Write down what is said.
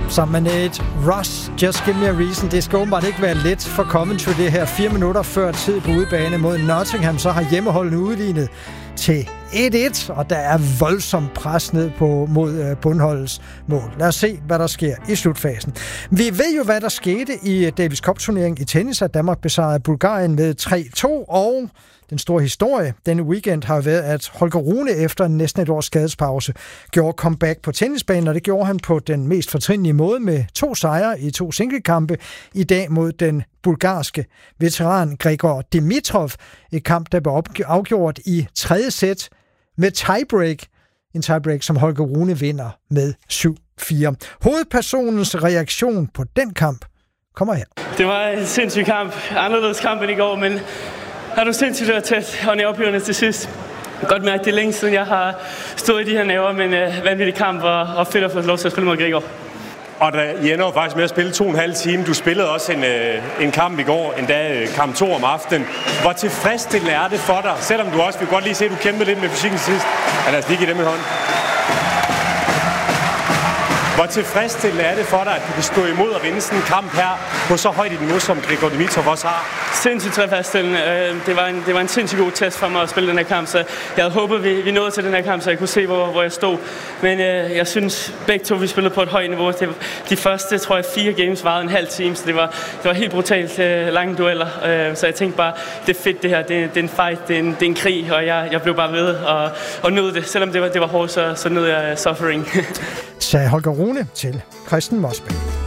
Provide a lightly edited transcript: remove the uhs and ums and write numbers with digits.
Sammen med Nate Ross, Just Give Me a Reason. Det skal åbenbart ikke være let for Coventry det her 4 minutter før tid på udebane mod Nottingham. Så har hjemmeholdene udlignet til 1-1, og der er voldsomt pres ned mod bundholdets mål. Lad os se, hvad der sker i slutfasen. Vi ved jo, hvad der skete i Davis Cup-turneringen i tennis, at Danmark besejrede Bulgarien med 3-2, og den store historie denne weekend har været, at Holger Rune efter næsten et års skadespause gjorde comeback på tennisbanen, og det gjorde han på den mest fortrinlige måde med 2 sejre i 2 singlekampe i dag mod den bulgarske veteran Grigor Dimitrov. Et kamp, der blev afgjort i 3. sæt med tiebreak. En tiebreak, som Holger Rune vinder med 7-4. Hovedpersonens reaktion på den kamp kommer her. Det var en sindssyg kamp. Anderledes kamp end i går, men har du sindssygt været tæt og nervepirrende til sidst. Jeg kan godt mærke, det er længe siden, jeg har stået i de her nerver, men vanvittig kamp og fedt at få lov til at spille mod Grigor. Og I ender faktisk med at spille 2,5 timer. Du spillede også en kamp i går, endda kamp 2 om aftenen. Hvor tilfredsstillende er det for dig, selvom du også vil godt lige se, at du kæmpede lidt med fysikken sidst. Lad os lige give dem en hånd. Hvor tilfredsstillende er det for dig, at du kan stå imod og vinde sådan en kamp her på så højt et niveau, som Grigor Dimitrov også har? Sindssygt tilfredsstillende. Det var en sindssygt god test for mig at spille den her kamp, så jeg havde håbet, vi nåede til den her kamp, så jeg kunne se, hvor jeg stod. Men jeg synes, begge to vi spillede på et højt niveau. De første, tror jeg, 4 games varede en halv time, så det var helt brutalt lange dueller. Så jeg tænkte bare, det er fedt det her, det er en fight, det er en krig, og jeg blev bare ved og nød det. Selvom det var hårdt, så nød jeg suffering. Sagde Holger Rune til Christian Mosberg.